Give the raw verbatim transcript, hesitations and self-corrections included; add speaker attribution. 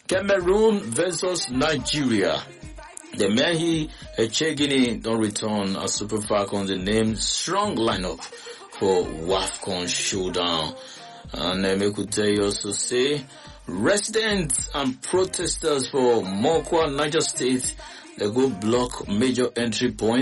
Speaker 1: Cameroon versus Nigeria. The Mehi Echegini don't return as Super Falcons. The name strong lineup for WAFCON showdown. And uh, me could tell you also say residents and protesters for Mokwa, Niger State, they go block major entry points.